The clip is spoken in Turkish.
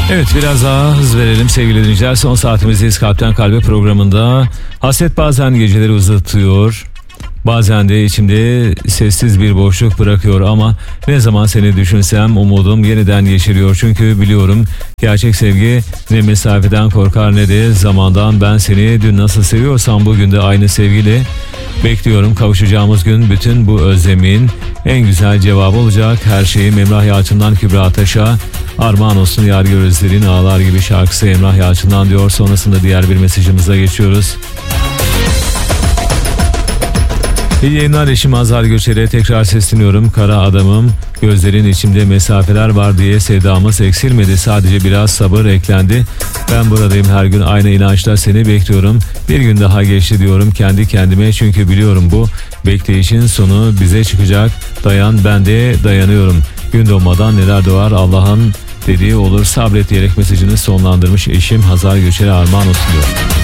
Evet, biraz daha hız verelim sevgili dinleyiciler. Son saatimizdeyiz Kalpten Kalbe programında. Hasret bazen geceleri uzatıyor. Bazen de içimde sessiz bir boşluk bırakıyor ama ne zaman seni düşünsem umudum yeniden yeşeriyor. Çünkü biliyorum gerçek sevgi ne mesafeden korkar ne de zamandan. Ben seni dün nasıl seviyorsam bugün de aynı sevgiyle bekliyorum. Kavuşacağımız gün bütün bu özlemin en güzel cevabı olacak. Her şeyim Emrah Yalçın'dan Kübra Ataş'a armağan olsun yar gözlerin ağlar gibi şarkısı Emrah Yalçın'dan diyor. Sonrasında diğer bir mesajımıza geçiyoruz. İyi yayınlar, eşim Azar Göçer'e tekrar sesleniyorum. Kara adamım, gözlerin içimde mesafeler var diye sevdamız eksilmedi. Sadece biraz sabır eklendi. Ben buradayım her gün aynı inançla seni bekliyorum. Bir gün daha geçti diyorum kendi kendime. Çünkü biliyorum bu bekleyişin sonu bize çıkacak. Dayan, ben de dayanıyorum. Gün doğmadan neler doğar Allah'ın dediği olur. Sabret diyerek mesajını sonlandırmış eşim Hazar Göçer'e armağan olsun diyor.